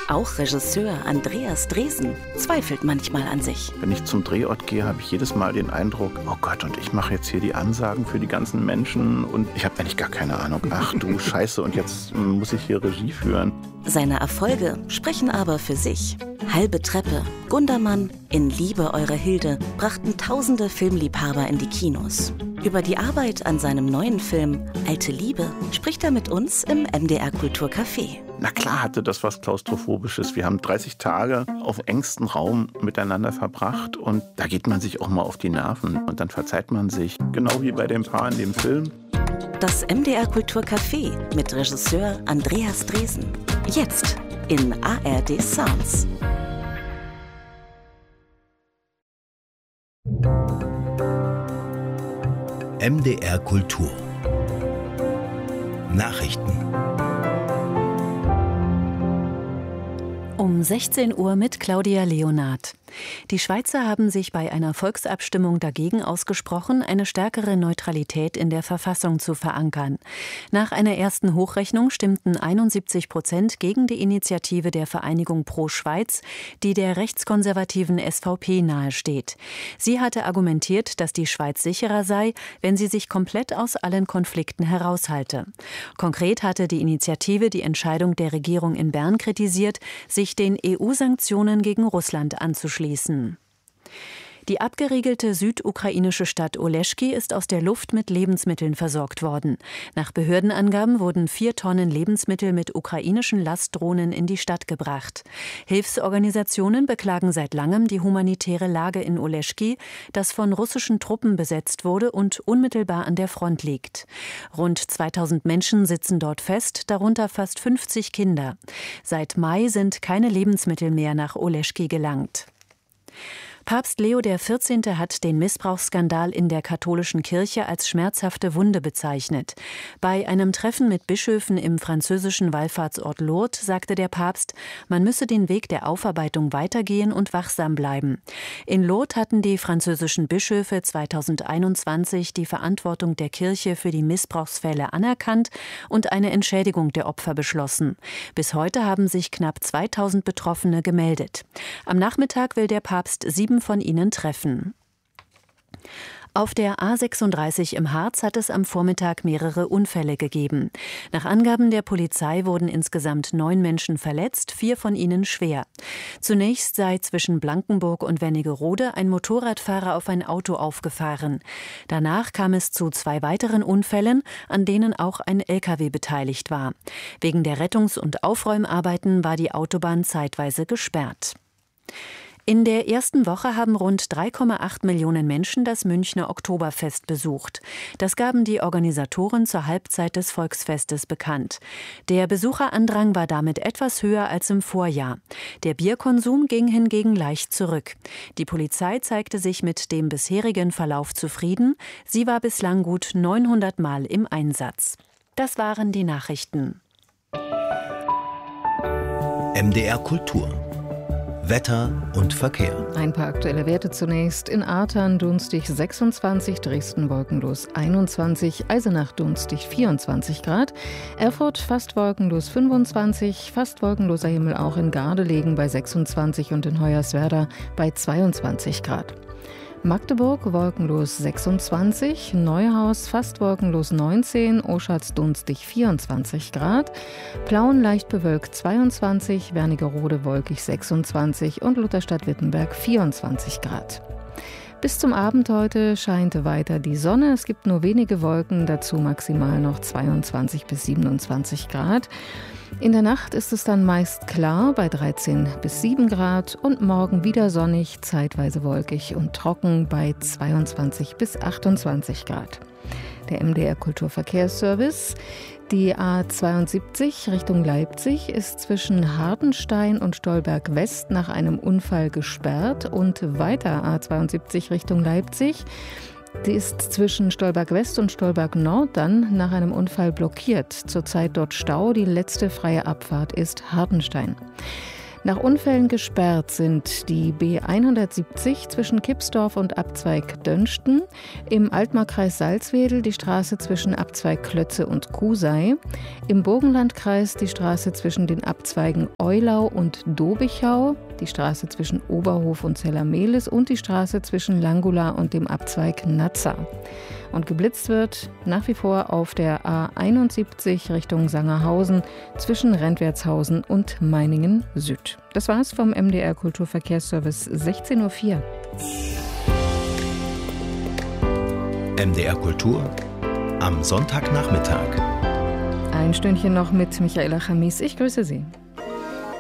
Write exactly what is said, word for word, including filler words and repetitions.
Auch Regisseur Andreas Dresen zweifelt manchmal an sich. Wenn ich zum Drehort gehe, habe ich jedes Mal den Eindruck, oh Gott, und ich mache jetzt hier die Ansagen für die ganzen Menschen und ich habe eigentlich gar keine Ahnung. Ach du Scheiße, und jetzt muss ich hier Regie führen. Seine Erfolge sprechen aber für sich. Halbe Treppe, Gundermann, In Liebe eure Hilde brachten tausende Filmliebhaber in die Kinos. Über die Arbeit an seinem neuen Film Alte Liebe spricht er mit uns im M D R Kulturcafé. Na klar hatte das was Klaustrophobisches. Wir haben dreißig Tage auf engstem Raum miteinander verbracht und da geht man sich auch mal auf die Nerven und dann verzeiht man sich. Genau wie bei dem Paar in dem Film. Das M D R Kulturcafé mit Regisseur Andreas Dresen. Jetzt in A R D Sounds. M D R Kultur Nachrichten. Um sechzehn Uhr mit Claudia Leonard. Die Schweizer haben sich bei einer Volksabstimmung dagegen ausgesprochen, eine stärkere Neutralität in der Verfassung zu verankern. Nach einer ersten Hochrechnung stimmten einundsiebzig Prozent gegen die Initiative der Vereinigung Pro Schweiz, die der rechtskonservativen S V P nahesteht. Sie hatte argumentiert, dass die Schweiz sicherer sei, wenn sie sich komplett aus allen Konflikten heraushalte. Konkret hatte die Initiative die Entscheidung der Regierung in Bern kritisiert, sich den E U-Sanktionen gegen Russland anzuschließen. Die abgeriegelte südukrainische Stadt Oleschki ist aus der Luft mit Lebensmitteln versorgt worden. Nach Behördenangaben wurden vier Tonnen Lebensmittel mit ukrainischen Lastdrohnen in die Stadt gebracht. Hilfsorganisationen beklagen seit langem die humanitäre Lage in Oleschki, das von russischen Truppen besetzt wurde und unmittelbar an der Front liegt. Rund zweitausend Menschen sitzen dort fest, darunter fast fünfzig Kinder. Seit Mai sind keine Lebensmittel mehr nach Oleschki gelangt. Papst Leo der Vierzehnte hat den Missbrauchsskandal in der katholischen Kirche als schmerzhafte Wunde bezeichnet. Bei einem Treffen mit Bischöfen im französischen Wallfahrtsort Lourdes sagte der Papst, man müsse den Weg der Aufarbeitung weitergehen und wachsam bleiben. In Lourdes hatten die französischen Bischöfe zweitausendeinundzwanzig die Verantwortung der Kirche für die Missbrauchsfälle anerkannt und eine Entschädigung der Opfer beschlossen. Bis heute haben sich knapp zweitausend Betroffene gemeldet. Am Nachmittag will der Papst sieben von ihnen treffen. Auf der A sechsunddreißig im Harz hat es am Vormittag mehrere Unfälle gegeben. Nach Angaben der Polizei wurden insgesamt neun Menschen verletzt, vier von ihnen schwer. Zunächst sei zwischen Blankenburg und Wernigerode ein Motorradfahrer auf ein Auto aufgefahren. Danach kam es zu zwei weiteren Unfällen, an denen auch ein L K W beteiligt war. Wegen der Rettungs- und Aufräumarbeiten war die Autobahn zeitweise gesperrt. In der ersten Woche haben rund drei Komma acht Millionen Menschen das Münchner Oktoberfest besucht. Das gaben die Organisatoren zur Halbzeit des Volksfestes bekannt. Der Besucherandrang war damit etwas höher als im Vorjahr. Der Bierkonsum ging hingegen leicht zurück. Die Polizei zeigte sich mit dem bisherigen Verlauf zufrieden. Sie war bislang gut neunhundert Mal im Einsatz. Das waren die Nachrichten. M D R Kultur Wetter und Verkehr. Ein paar aktuelle Werte zunächst. In Artern dunstig sechsundzwanzig, Dresden wolkenlos einundzwanzig, Eisenach dunstig vierundzwanzig Grad, Erfurt fast wolkenlos fünfundzwanzig, fast wolkenloser Himmel auch in Gardelegen bei sechsundzwanzig und in Hoyerswerda bei zweiundzwanzig Grad. Magdeburg wolkenlos sechsundzwanzig, Neuhaus fast wolkenlos neunzehn, Oschatz dunstig vierundzwanzig Grad, Plauen leicht bewölkt zweiundzwanzig, Wernigerode wolkig sechsundzwanzig und Lutherstadt-Wittenberg vierundzwanzig Grad. Bis zum Abend heute scheint weiter die Sonne. Es gibt nur wenige Wolken, dazu maximal noch zweiundzwanzig bis siebenundzwanzig Grad. In der Nacht ist es dann meist klar bei dreizehn bis sieben Grad und morgen wieder sonnig, zeitweise wolkig und trocken bei zweiundzwanzig bis achtundzwanzig Grad. Der M D R Kulturverkehrsservice. Die A zweiundsiebzig Richtung Leipzig ist zwischen Hardenstein und Stolberg West nach einem Unfall gesperrt und weiter A zweiundsiebzig Richtung Leipzig. Die ist zwischen Stolberg West und Stolberg Nord dann nach einem Unfall blockiert. Zurzeit dort Stau, die letzte freie Abfahrt ist Hardenstein. Nach Unfällen gesperrt sind die B hundertsiebzig zwischen Kipsdorf und Abzweig Dönsten, im Altmarkkreis Salzwedel die Straße zwischen Abzweig Klötze und Kusei, im Burgenlandkreis die Straße zwischen den Abzweigen Eulau und Dobichau, die Straße zwischen Oberhof und Zellermehlis und die Straße zwischen Langula und dem Abzweig Nazza. Und geblitzt wird nach wie vor auf der A einundsiebzig Richtung Sangerhausen zwischen Rentwertshausen und Meiningen Süd. Das war's vom M D R Kulturverkehrsservice sechzehn Uhr vier. M D R Kultur am Sonntagnachmittag. Ein Stündchen noch mit Michaela Chamis. Ich grüße Sie.